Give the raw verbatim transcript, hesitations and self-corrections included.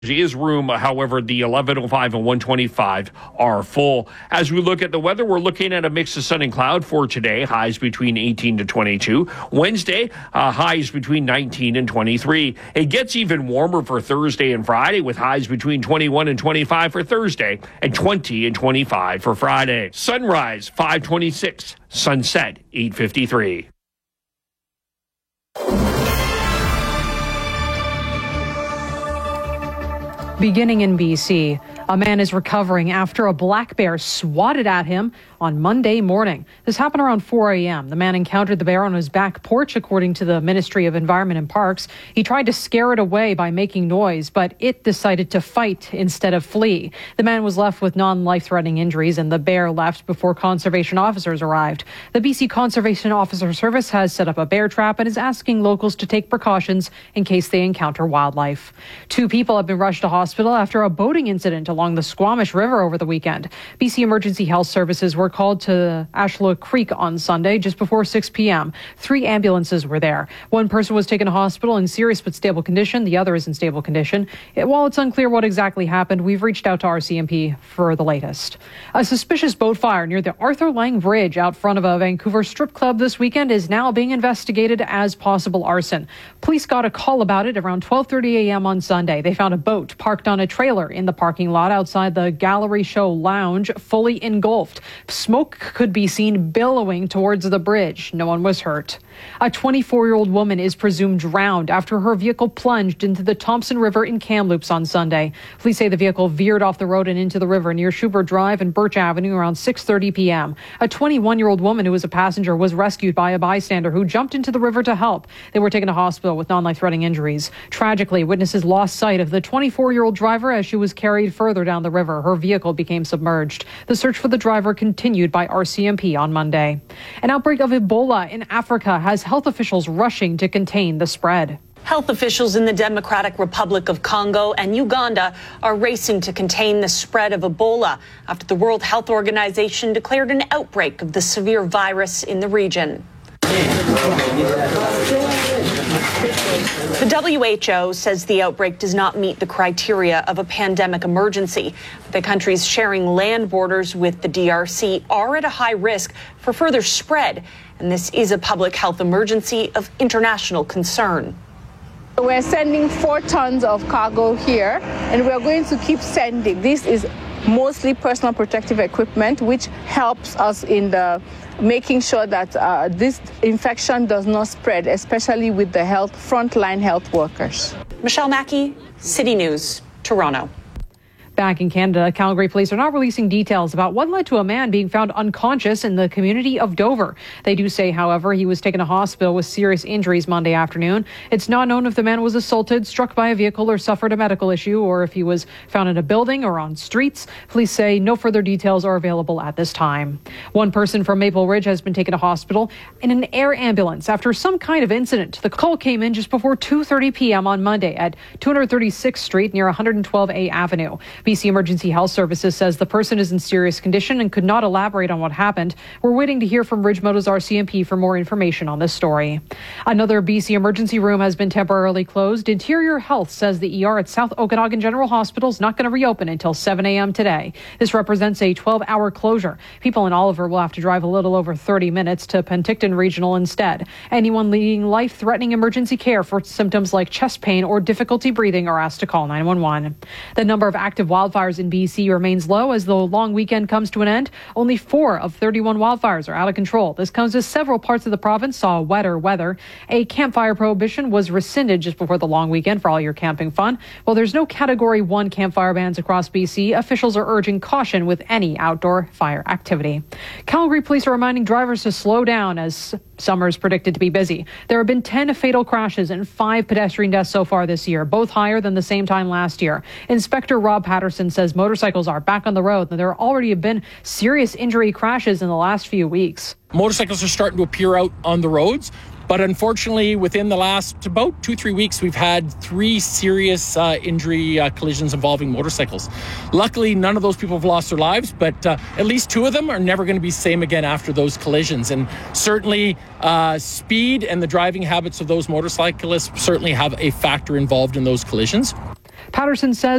is room. However, the eleven oh five and one twenty-five are full. As we look at the weather, we're looking at a mix of sun and cloud for today. Highs between eighteen to twenty-two. Wednesday, uh, highs between nineteen and twenty-three. It gets even warmer for Thursday and Friday with highs between twenty-one and twenty-five for Thursday and twenty and twenty-five for Friday. Sunrise five twenty-six. Sunset eight fifty-three. Beginning in B C, a man is recovering after a black bear swatted at him on Monday morning. This happened around four a.m. The man encountered the bear on his back porch, according to the Ministry of Environment and Parks. He tried to scare it away by making noise, but it decided to fight instead of flee. The man was left with non-life-threatening injuries, and the bear left before conservation officers arrived. The B C Conservation Officer Service has set up a bear trap and is asking locals to take precautions in case they encounter wildlife. Two people have been rushed to hospital after a boating incident along the Squamish River over the weekend. B C Emergency Health Services were called to Ashla Creek on Sunday just before six p.m. Three ambulances were there. One person was taken to hospital in serious but stable condition. The other is in stable condition. It, while it's unclear what exactly happened, we've reached out to R C M P for the latest. A suspicious boat fire near the Arthur Lang Bridge out front of a Vancouver strip club this weekend is now being investigated as possible arson. Police got a call about it around twelve thirty a.m. on Sunday. They found a boat parked on a trailer in the parking lot outside the Gallery Show Lounge, fully engulfed. Smoke could be seen billowing towards the bridge. No one was hurt. A twenty-four-year-old woman is presumed drowned after her vehicle plunged into the Thompson River in Kamloops on Sunday. Police say the vehicle veered off the road and into the river near Schubert Drive and Birch Avenue around six thirty p.m. A twenty-one-year-old woman who was a passenger was rescued by a bystander who jumped into the river to help. They were taken to hospital with non-life-threatening injuries. Tragically, witnesses lost sight of the twenty-four-year-old driver as she was carried further down the river. Her vehicle became submerged. The search for the driver continued by R C M P on Monday. An outbreak of Ebola in Africa has health officials rushing to contain the spread. Health officials in the Democratic Republic of Congo and Uganda are racing to contain the spread of Ebola after the World Health Organization declared an outbreak of the severe virus in the region. The W H O says the outbreak does not meet the criteria of a pandemic emergency. The countries sharing land borders with the D R C are at a high risk for further spread, and this is a public health emergency of international concern. We're sending four tons of cargo here, and we're going to keep sending. This is mostly personal protective equipment, which helps us in the making sure that uh, this infection does not spread, especially with the health frontline health workers. Michelle Mackey, City News, Toronto. Back in Canada, Calgary police are not releasing details about what led to a man being found unconscious in the community of Dover. They do say, however, he was taken to hospital with serious injuries Monday afternoon. It's not known if the man was assaulted, struck by a vehicle, or suffered a medical issue, or if he was found in a building or on streets. Police say no further details are available at this time. One person from Maple Ridge has been taken to hospital in an air ambulance after some kind of incident. The call came in just before two thirty p.m. on Monday at two thirty-sixth Street near one twelve A Avenue. B C Emergency Health Services says the person is in serious condition and could not elaborate on what happened. We're waiting to hear from Ridgemoto's R C M P for more information on this story. Another B C emergency room has been temporarily closed. Interior Health says the E R at South Okanagan General Hospital is not going to reopen until seven a.m. today. This represents a twelve-hour closure. People in Oliver will have to drive a little over thirty minutes to Penticton Regional instead. Anyone needing life-threatening emergency care for symptoms like chest pain or difficulty breathing are asked to call nine one one. The number of active wildfires in B C remains low as the long weekend comes to an end. Only four of thirty-one wildfires are out of control. This comes as several parts of the province saw wetter weather. A campfire prohibition was rescinded just before the long weekend for all your camping fun. While there's no Category one campfire bans across B C, officials are urging caution with any outdoor fire activity. Calgary police are reminding drivers to slow down as summer is predicted to be busy. There have been ten fatal crashes and five pedestrian deaths so far this year, both higher than the same time last year. Inspector Rob Patterson says motorcycles are back on the road and there already have been serious injury crashes in the last few weeks. Motorcycles are starting to appear out on the roads, but unfortunately within the last about two, three weeks, we've had three serious uh, injury uh, collisions involving motorcycles. Luckily, none of those people have lost their lives, but uh, at least two of them are never going to be the same again after those collisions. And certainly uh, speed and the driving habits of those motorcyclists certainly have a factor involved in those collisions. Patterson says